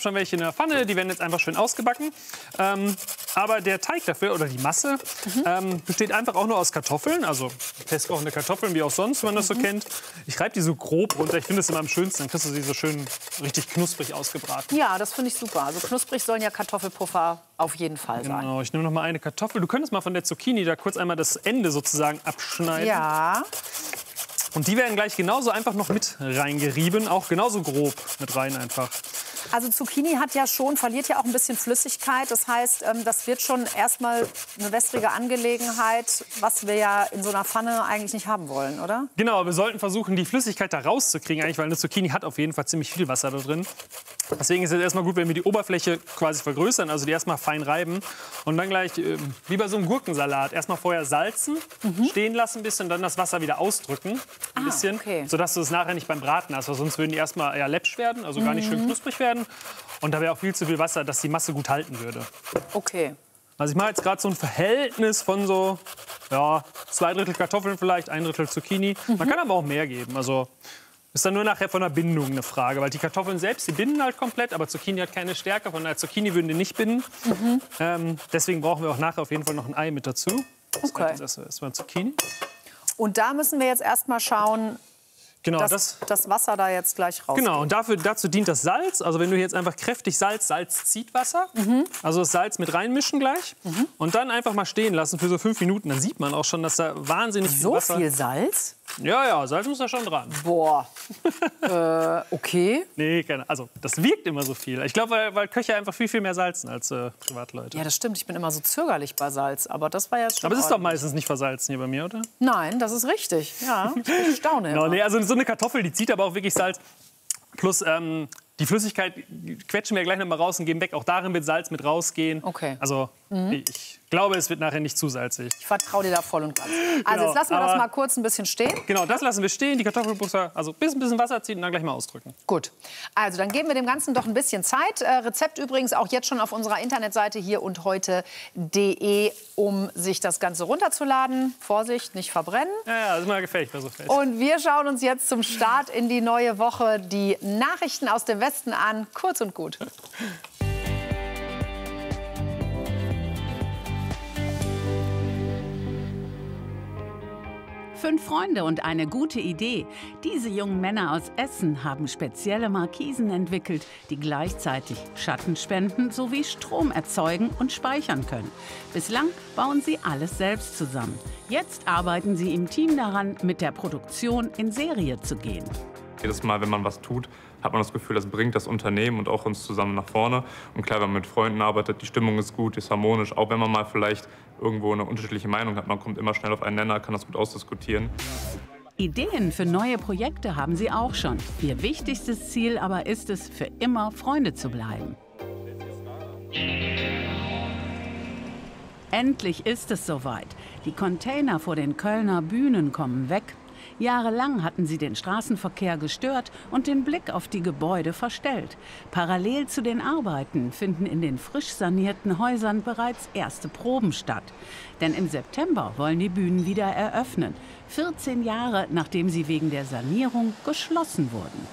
schon welche in der Pfanne, die werden jetzt einfach schön ausgebacken. Aber der Teig dafür, oder die Masse, besteht einfach auch nur aus Kartoffeln, also festkochende Kartoffeln, wie auch sonst, wenn man das so kennt. Ich reibe die so grob runter, ich finde es immer am schönsten, dann kriegst du sie so schön richtig knusprig ausgebraten. Ja, das finde ich super. Also knusprig sollen ja Kartoffelpuffer auf jeden Fall sein. Genau, ich nehme noch mal eine Kartoffel. Du könntest mal von der Zucchini da kurz einmal das Ende sozusagen abschneiden. Ja. Und die werden gleich genauso einfach noch mit reingerieben, auch genauso grob mit rein einfach. Also Zucchini verliert ja auch ein bisschen Flüssigkeit. Das heißt, das wird schon erstmal eine wässrige Angelegenheit, was wir ja in so einer Pfanne eigentlich nicht haben wollen, oder? Genau, wir sollten versuchen, die Flüssigkeit da rauszukriegen, eigentlich, weil eine Zucchini hat auf jeden Fall ziemlich viel Wasser da drin. Deswegen ist es erstmal gut, wenn wir die Oberfläche quasi vergrößern, also die erstmal fein reiben und dann gleich, wie bei so einem Gurkensalat, erstmal vorher salzen, stehen lassen ein bisschen, dann das Wasser wieder ausdrücken, ein bisschen, okay. sodass du es nachher nicht beim Braten hast, weil sonst würden die erstmal eher läppsch werden, also gar nicht schön knusprig werden. Und da wäre auch viel zu viel Wasser, dass die Masse gut halten würde. Okay. Also ich mache jetzt gerade so ein Verhältnis von so, ja, 2/3 Kartoffeln vielleicht, 1/3 Zucchini. Man kann aber auch mehr geben, also ist dann nur nachher von der Bindung eine Frage, weil die Kartoffeln selbst, die binden halt komplett, aber Zucchini hat keine Stärke, von der Zucchini würden die nicht binden. Deswegen brauchen wir auch nachher auf jeden Fall noch ein Ei mit dazu. Okay. Das ist erstmal Zucchini. Und da müssen wir jetzt erstmal schauen, Genau, dass das Wasser da jetzt gleich rausgeht. Genau, und dazu dient das Salz. Also wenn du jetzt einfach kräftig Salz zieht Wasser. Also das Salz mit reinmischen gleich. Und dann einfach mal stehen lassen für so 5 Minuten. Dann sieht man auch schon, dass da wahnsinnig viel Wasser... So viel Salz? Ja, Salz muss da schon dran. Boah. Okay. Nee, keine, also das wirkt immer so viel. Ich glaube, weil Köche einfach viel mehr salzen als Privatleute. Ja, das stimmt. Ich bin immer so zögerlich bei Salz. Aber das war jetzt schon Aber es ist doch ordentlich. meistens nicht versalzen hier bei mir, oder? Nein, das ist richtig. Ja, ich staune. No, immer. nee, also so eine Kartoffel, die zieht aber auch wirklich Salz. Plus die Flüssigkeit quetschen wir gleich noch mal raus und geben weg. Auch darin wird Salz mit rausgehen. Okay. Also ich glaube, es wird nachher nicht zu salzig. Ich vertraue dir da voll und ganz. Also jetzt lassen wir das mal kurz ein bisschen stehen. Genau, das lassen wir stehen. Die Kartoffelpuffer, also ein bisschen Wasser ziehen und dann gleich mal ausdrücken. Gut. Also dann geben wir dem Ganzen doch ein bisschen Zeit. Rezept übrigens auch jetzt schon auf unserer Internetseite hier und heute.de, um sich das Ganze runterzuladen. Vorsicht, nicht verbrennen. Ja, das ist mal gefällig bei so Fest. Und wir schauen uns jetzt zum Start in die neue Woche die Nachrichten aus dem Westen an. Kurz und gut. Fünf Freunde und eine gute Idee. Diese jungen Männer aus Essen haben spezielle Markisen entwickelt, die gleichzeitig Schatten spenden sowie Strom erzeugen und speichern können. Bislang bauen sie alles selbst zusammen. Jetzt arbeiten sie im Team daran, mit der Produktion in Serie zu gehen. Jedes Mal, wenn man was tut, hat man das Gefühl, das bringt das Unternehmen und auch uns zusammen nach vorne. Und klar, wenn man mit Freunden arbeitet, die Stimmung ist gut, ist harmonisch. Auch wenn man mal vielleicht irgendwo eine unterschiedliche Meinung hat, man kommt immer schnell auf einen Nenner, kann das gut ausdiskutieren. Ideen für neue Projekte haben sie auch schon. Ihr wichtigstes Ziel aber ist es, für immer Freunde zu bleiben. Endlich ist es soweit. Die Container vor den Kölner Bühnen kommen weg. Jahrelang hatten sie den Straßenverkehr gestört und den Blick auf die Gebäude verstellt. Parallel zu den Arbeiten finden in den frisch sanierten Häusern bereits erste Proben statt. Denn im September wollen die Bühnen wieder eröffnen. 14 Jahre, nachdem sie wegen der Sanierung geschlossen wurden.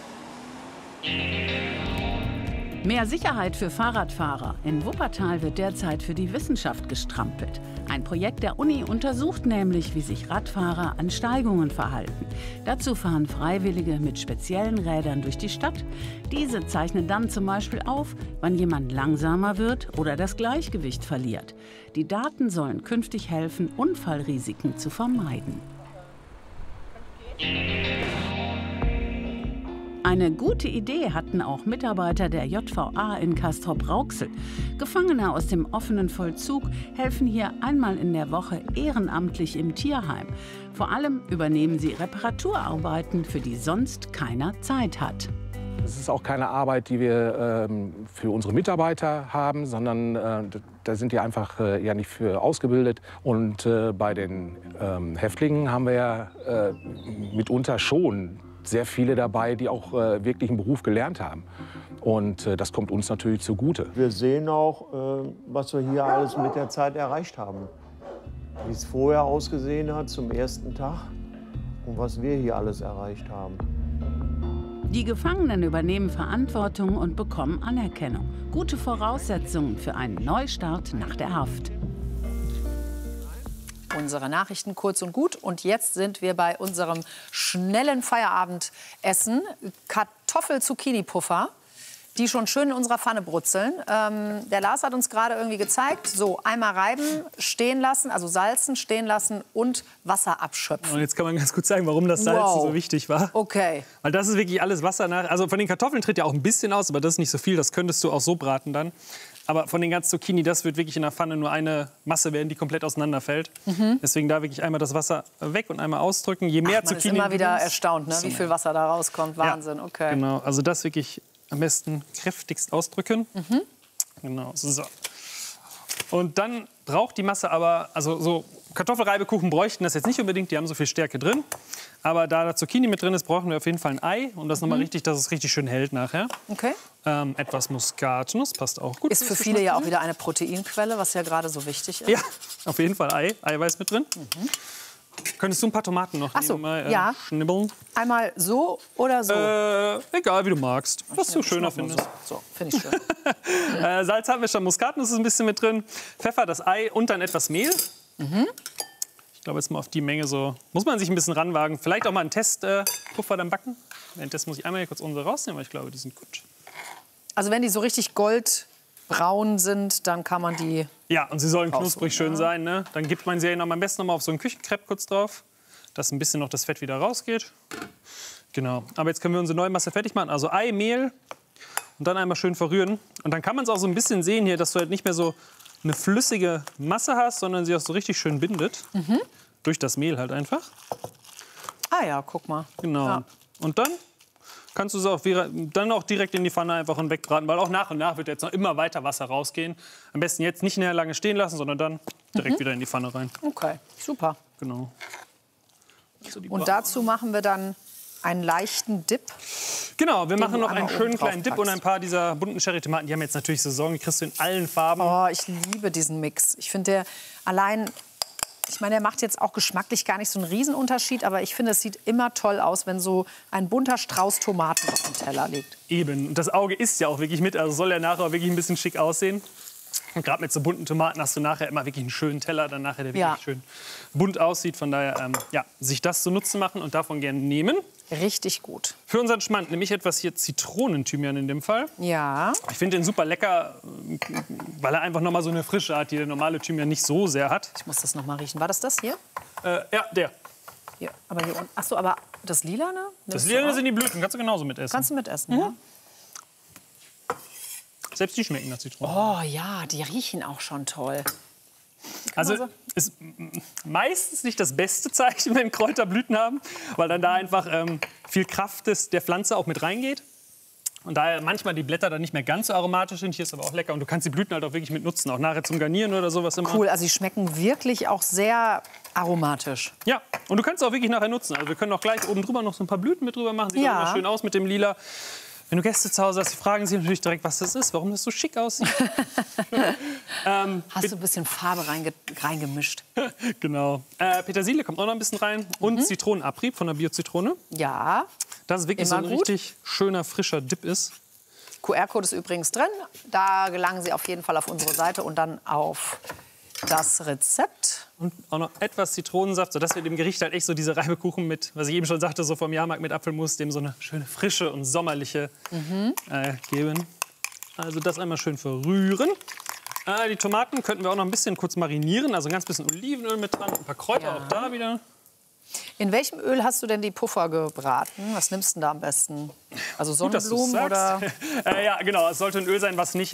Mehr Sicherheit für Fahrradfahrer. In Wuppertal wird derzeit für die Wissenschaft gestrampelt. Ein Projekt der Uni untersucht nämlich, wie sich Radfahrer an Steigungen verhalten. Dazu fahren Freiwillige mit speziellen Rädern durch die Stadt. Diese zeichnen dann zum Beispiel auf, wann jemand langsamer wird oder das Gleichgewicht verliert. Die Daten sollen künftig helfen, Unfallrisiken zu vermeiden. Eine gute Idee hatten auch Mitarbeiter der JVA in Castrop-Rauxel. Gefangene aus dem offenen Vollzug helfen hier einmal in der Woche ehrenamtlich im Tierheim. Vor allem übernehmen sie Reparaturarbeiten, für die sonst keiner Zeit hat. Es ist auch keine Arbeit, die wir für unsere Mitarbeiter haben, sondern da sind die einfach ja nicht für ausgebildet. Und bei den Häftlingen haben wir ja mitunter schon sehr viele dabei, die auch wirklich einen Beruf gelernt haben. Und das kommt uns natürlich zugute. Wir sehen auch, was wir hier alles mit der Zeit erreicht haben. Wie es vorher ausgesehen hat zum ersten Tag und was wir hier alles erreicht haben. Die Gefangenen übernehmen Verantwortung und bekommen Anerkennung. Gute Voraussetzungen für einen Neustart nach der Haft. Unsere Nachrichten kurz und gut. Und jetzt sind wir bei unserem schnellen Feierabendessen. Kartoffel-Zucchini-Puffer, die schon schön in unserer Pfanne brutzeln. Der Lars hat uns gerade irgendwie gezeigt, so einmal reiben, stehen lassen, also salzen, stehen lassen und Wasser abschöpfen. Und jetzt kann man ganz gut sagen, warum das Salzen so wichtig war. Okay. Weil das ist wirklich alles Wasser nach. Also von den Kartoffeln tritt ja auch ein bisschen aus, aber das ist nicht so viel. Das könntest du auch so braten dann. Aber von den ganzen Zucchini, das wird wirklich in der Pfanne nur eine Masse werden, die komplett auseinanderfällt. Deswegen da wirklich einmal das Wasser weg und einmal ausdrücken. Je mehr Man Zucchini. ist immer wieder erstaunt, ne? Wie viel Wasser da rauskommt. Wahnsinn, ja, okay. Genau, also das wirklich am besten kräftigst ausdrücken. Genau, so. Und dann braucht die Masse aber, also so Kartoffelreibekuchen bräuchten das jetzt nicht unbedingt, die haben so viel Stärke drin. Aber da da Zucchini mit drin ist, brauchen wir auf jeden Fall ein Ei. Und das nochmal richtig, dass es richtig schön hält nachher. Okay. Etwas Muskatnuss, passt auch gut. Ist für viele ja auch wieder eine Proteinquelle, was ja gerade so wichtig ist. Ja, auf jeden Fall Ei, Eiweiß mit drin. Könntest du ein paar Tomaten noch Ach so, nebenbei, ja. schnibbeln? Einmal so oder so? Egal, wie du magst. Was du schöner findest. So, finde ich schön. Salz haben wir schon, Muskatnuss ist ein bisschen mit drin. Pfeffer, das Ei und dann etwas Mehl. Ich glaube, jetzt mal auf die Menge so. Muss man sich ein bisschen ranwagen. Vielleicht auch mal einen Testpuffer dann backen. Währenddessen muss ich einmal hier kurz unsere rausnehmen, weil ich glaube, die sind gut. Also wenn die so richtig goldbraun sind, dann kann man die... Ja, und sie sollen knusprig schön sein. Ne? Dann gibt man sie am besten noch mal auf so einen Küchenkrepp kurz drauf, dass ein bisschen noch das Fett wieder rausgeht. Genau. Aber jetzt können wir unsere neue Masse fertig machen. Also Ei, Mehl und dann einmal schön verrühren. Und dann kann man es auch so ein bisschen sehen hier, dass du halt nicht mehr so eine flüssige Masse hast, sondern sie auch so richtig schön bindet. Durch das Mehl halt einfach. Ah ja, guck mal. Genau. Ja. Und dann kannst du es auch, dann auch direkt in die Pfanne einfach und wegbraten, weil auch nach und nach wird jetzt noch immer weiter Wasser rausgehen. Am besten jetzt nicht näher lange stehen lassen, sondern dann direkt wieder in die Pfanne rein. Okay, super. Genau. Also Und dazu machen wir dann einen leichten Dip. Genau, wir machen du noch einmal einen schönen oben kleinen Dip drauf und ein paar dieser bunten Cherrytomaten. Die haben jetzt natürlich Saison, die kriegst du in allen Farben. Oh, ich liebe diesen Mix. Ich finde, der allein... Ich meine, der macht jetzt auch geschmacklich gar nicht so einen Riesenunterschied, aber ich finde, es sieht immer toll aus, wenn so ein bunter Strauß Tomaten auf dem Teller liegt. Eben. Und das Auge isst ja auch wirklich mit, also soll er nachher auch wirklich ein bisschen schick aussehen. Und gerade mit so bunten Tomaten hast du nachher immer wirklich einen schönen Teller, dann nachher der wirklich schön bunt aussieht. Von daher, ja, sich das zunutze machen und davon gerne nehmen. Richtig gut. Für unseren Schmand nehme ich etwas hier Zitronenthymian in dem Fall. Ja. Ich finde den super lecker, weil er einfach noch mal so eine Frische hat, die der normale Thymian nicht so sehr hat. Ich muss das noch mal riechen. War das hier? Ja, der. Hier. Aber hier unten. Ach so, aber das Lilane? Das Lilane sind die Blüten, kannst du genauso mitessen. Kannst du mitessen, ja. Selbst die schmecken nach Zitrone. Oh ja, die riechen auch schon toll. Also ist meistens nicht das beste Zeichen, wenn Kräuter Blüten haben, weil dann da einfach viel Kraft der Pflanze auch mit reingeht. Und daher manchmal die Blätter dann nicht mehr ganz so aromatisch sind. Hier ist aber auch lecker. Und du kannst die Blüten halt auch wirklich mit nutzen, auch nachher zum Garnieren oder sowas immer. Cool, also die schmecken wirklich auch sehr aromatisch. Ja, und du kannst es auch wirklich nachher nutzen. Also wir können auch gleich oben drüber noch so ein paar Blüten mit drüber machen. Sieht auch immer schön aus mit dem Lila. Wenn du Gäste zu Hause hast, die fragen sich natürlich direkt, was das ist, warum das so schick aussieht. Hast du ein bisschen Farbe reingemischt? Genau. Petersilie kommt auch noch ein bisschen rein. Und Zitronenabrieb von der Bio-Zitrone. Ja. Dass es wirklich so ein richtig schöner, frischer Dip ist. QR-Code ist übrigens drin. Da gelangen Sie auf jeden Fall auf unsere Seite und dann auf das Rezept. Und auch noch etwas Zitronensaft, sodass wir dem Gericht halt echt so diese Reibekuchen mit, was ich eben schon sagte, so vom Jahrmarkt mit Apfelmus, dem so eine schöne frische und sommerliche geben. Also das einmal schön verrühren. Die Tomaten könnten wir auch noch ein bisschen kurz marinieren, also ein ganz bisschen Olivenöl mit dran, ein paar Kräuter auch da wieder. In welchem Öl hast du denn die Puffer gebraten? Was nimmst du denn da am besten? Also Sonnenblumen oder? Ja, genau. Es sollte ein Öl sein, was nicht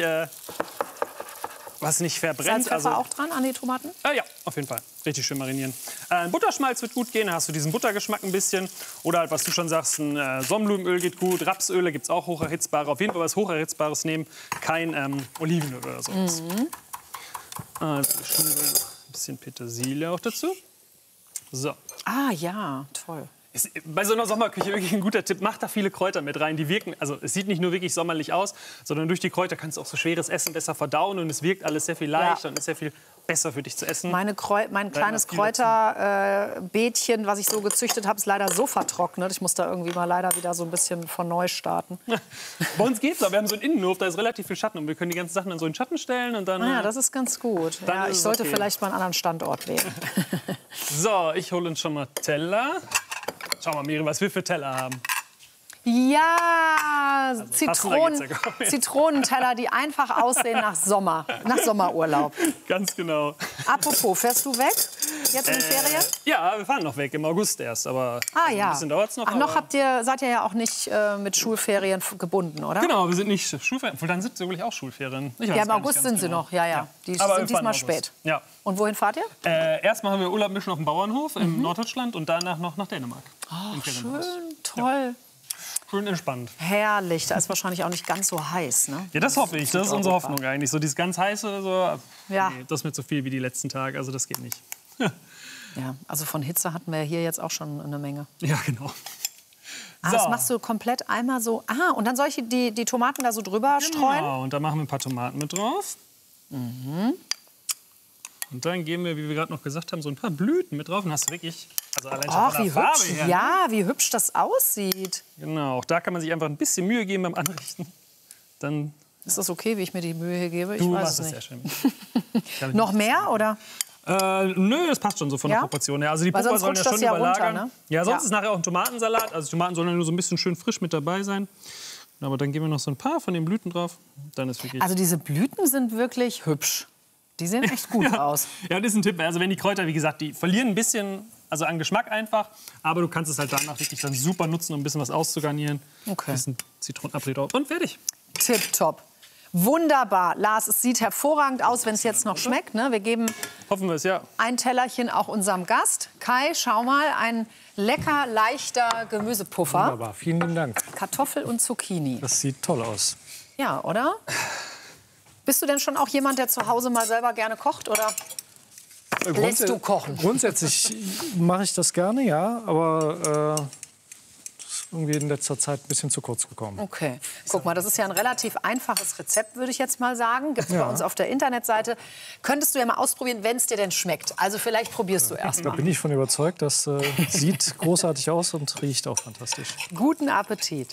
verbrennt. Salz, Pfeffer auch dran an die Tomaten? Ja, auf jeden Fall. Richtig schön marinieren. Butterschmalz wird gut gehen, da hast du diesen Buttergeschmack ein bisschen. Oder halt, was du schon sagst, ein Sonnenblumenöl geht gut. Rapsöle gibt es auch hocherhitzbare. Auf jeden Fall was Hocherhitzbares nehmen. Kein Olivenöl oder so. Also ein bisschen Petersilie auch dazu. So. Ah ja, toll. Ist bei so einer Sommerküche wirklich ein guter Tipp. Mach da viele Kräuter mit rein. Die wirken, also es sieht nicht nur wirklich sommerlich aus, sondern durch die Kräuter kannst du auch so schweres Essen besser verdauen und es wirkt alles sehr viel leichter und ist sehr viel besser für dich zu essen. Mein kleines Kräuterbeetchen, was ich so gezüchtet habe, ist leider so vertrocknet. Ich muss da irgendwie mal leider wieder so ein bisschen von neu starten. Bei uns geht's, aber wir haben so einen Innenhof, da ist relativ viel Schatten und wir können die ganzen Sachen dann so in den Schatten stellen und dann. Ja, das ist ganz gut. Dann Ja, ist ich es sollte okay. vielleicht mal einen anderen Standort wählen. So, ich hole uns schon mal Teller. Schau mal, Miri, was wir für Teller haben. Ja, passender geht's ja kaum mehr. Zitronenteller, die einfach aussehen nach Sommerurlaub. Ganz genau. Apropos, fährst du weg? Jetzt in den Ferien? Ja, wir fahren noch weg, im August erst. Aber Ah ja. ein bisschen dauert's noch. Ach, noch aber- seid ihr ja auch nicht mit Schulferien gebunden, oder? Genau, wir sind nicht Schulferien. Obwohl, dann sind wirklich auch Schulferien. Ich weiß Ja, im gar nicht August ganz sind sie genau. noch. Ja. Die Aber wir sind diesmal fahren im August. spät. Ja. Und wohin fahrt ihr? Erstmal haben wir Urlaub mischen auf dem Bauernhof in Norddeutschland und danach noch nach Dänemark. Im Ferienhaus. Schön, toll. Schön entspannt. Herrlich. Da ist wahrscheinlich auch nicht ganz so heiß, ne? Ja, das hoffe ich. Das ist unsere Hoffnung eigentlich. So dieses ganz heiße, so, Ja. nee, das ist mir zu viel wie die letzten Tage. Also das geht nicht. Ja, also von Hitze hatten wir hier jetzt auch schon eine Menge. Ja, genau. Ah, das machst du komplett einmal so. Ah, und dann soll ich die Tomaten da so drüber streuen? Genau, und da machen wir ein paar Tomaten mit drauf. Und dann geben wir, wie wir gerade noch gesagt haben, so ein paar Blüten mit drauf. Und hast du wirklich, also allein schon Ach, von wie der Farbe hübsch. her. Ja, wie hübsch das aussieht. Genau, auch da kann man sich einfach ein bisschen Mühe geben beim Anrichten. Dann Ist das okay, wie ich mir die Mühe hier gebe? Ich du weiß machst es es nicht. sehr schön. Noch mehr, oder? Nö, das passt schon so von Ja? der Proportion her. Also die Weil Puffer sonst sollen ja rutscht schon das ja runter, überlagern. ne? Ja, sonst Ja. ist nachher auch ein Tomatensalat. Also die Tomaten sollen ja nur so ein bisschen schön frisch mit dabei sein. Aber dann geben wir noch so ein paar von den Blüten drauf. Dann ist wirklich Also diese Blüten sind wirklich hübsch. Die sehen echt gut aus. Ja, das ist ein Tipp. Also wenn die Kräuter, wie gesagt, die verlieren ein bisschen, also an Geschmack einfach, aber du kannst es halt danach wirklich dann super nutzen, um ein bisschen was auszugarnieren. Okay. Ein bisschen Zitronenabrieb drauf und fertig. Tipptopp. Wunderbar. Lars, es sieht hervorragend aus, wenn es jetzt noch schmeckt. Ne? Wir geben Hoffen wir es, ja. ein Tellerchen auch unserem Gast. Kai, schau mal, ein lecker, leichter Gemüsepuffer. Wunderbar, vielen lieben Dank. Kartoffel und Zucchini. Das sieht toll aus. Ja, oder? Bist du denn schon auch jemand, der zu Hause mal selber gerne kocht? Oder lässt du kochen? Grundsätzlich mache ich das gerne, ja, aber das ist irgendwie in letzter Zeit ein bisschen zu kurz gekommen. Okay. Guck mal, das ist ja ein relativ einfaches Rezept, würde ich jetzt mal sagen. Gibt es bei Ja. uns auf der Internetseite. Könntest du ja mal ausprobieren, wenn es dir denn schmeckt. Also vielleicht probierst du erst Da mal. bin ich von überzeugt, das sieht großartig aus und riecht auch fantastisch. Guten Appetit.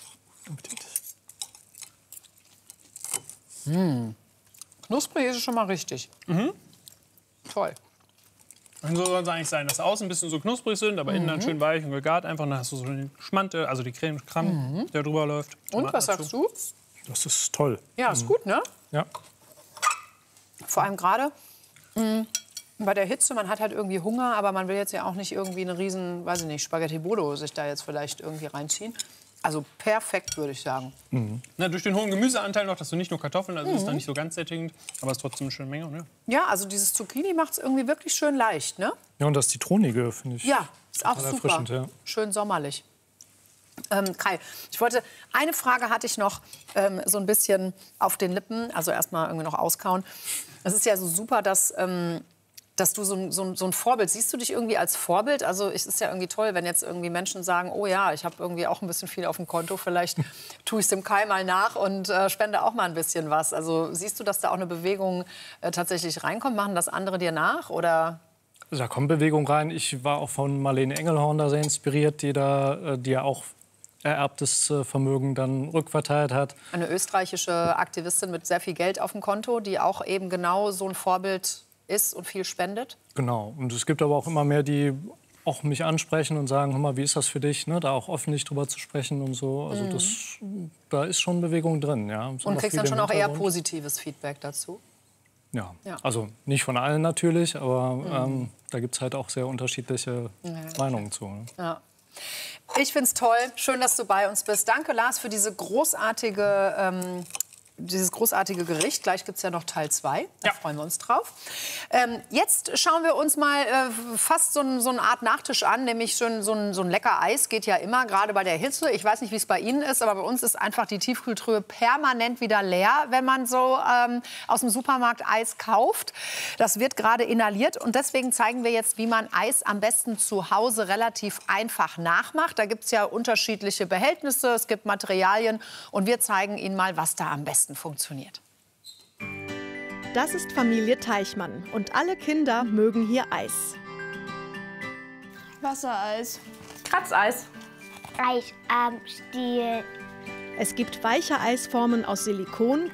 Knusprig ist es schon mal richtig. Toll. Und so soll es eigentlich sein, dass außen ein bisschen so knusprig sind, aber innen dann schön weich und gegart. Einfach dann hast du so den Schmante, also die Creme, der drüber läuft. Und, was sagst du? Das ist toll. Ja, ist gut, ne? Ja. Vor allem gerade bei der Hitze, man hat halt irgendwie Hunger, aber man will jetzt ja auch nicht irgendwie eine riesen, weiß ich nicht, Spaghetti Bolo sich da jetzt vielleicht irgendwie reinziehen. Also perfekt, würde ich sagen. Na, durch den hohen Gemüseanteil noch, dass du nicht nur Kartoffeln, also ist dann nicht so ganz sättigend, aber es ist trotzdem eine schöne Menge. Ne? Ja, also dieses Zucchini macht es irgendwie wirklich schön leicht, ne? Ja, und das Zitronige finde ich. Ja, ist auch total super. erfrischend, ja. Schön sommerlich. Kai, eine Frage hatte ich noch so ein bisschen auf den Lippen, also erstmal irgendwie noch auskauen. Es ist ja so super, dass du so ein Vorbild, siehst du dich irgendwie als Vorbild? Also es ist ja irgendwie toll, wenn jetzt irgendwie Menschen sagen, oh ja, ich habe irgendwie auch ein bisschen viel auf dem Konto, vielleicht tue ich es dem Kai mal nach und spende auch mal ein bisschen was. Also siehst du, dass da auch eine Bewegung tatsächlich reinkommt? Machen das andere dir nach oder? Da kommt Bewegung rein. Ich war auch von Marlene Engelhorn da sehr inspiriert, die ja auch ererbtes Vermögen dann rückverteilt hat. Eine österreichische Aktivistin mit sehr viel Geld auf dem Konto, die auch eben genau so ein Vorbild ist und viel spendet. Genau. Und es gibt aber auch immer mehr, die auch mich ansprechen und sagen, hör mal, wie ist das für dich, ne? Da auch öffentlich drüber zu sprechen und so. Also da ist schon Bewegung drin, ja. Und kriegst dann schon auch eher positives Feedback dazu? Ja. Ja. Also nicht von allen natürlich, aber da gibt es halt auch sehr unterschiedliche Meinungen zu. Ne? Ja. Ich finde es toll. Schön, dass du bei uns bist. Danke, Lars, für diese großartige dieses großartige Gericht. Gleich gibt es ja noch Teil 2. Da freuen wir uns drauf. Jetzt schauen wir uns mal fast so eine Art Nachtisch an, nämlich so ein lecker Eis. Geht ja immer, gerade bei der Hitze. Ich weiß nicht, wie es bei Ihnen ist, aber bei uns ist einfach die Tiefkühltruhe permanent wieder leer, wenn man so aus dem Supermarkt Eis kauft. Das wird gerade inhaliert und deswegen zeigen wir jetzt, wie man Eis am besten zu Hause relativ einfach nachmacht. Da gibt es ja unterschiedliche Behältnisse, es gibt Materialien und wir zeigen Ihnen mal, was da am besten funktioniert. Das ist Familie Teichmann und alle Kinder mögen hier Eis. Wassereis. Kratzeis. Eisarmstiel. Es gibt weiche Eisformen aus Silikon,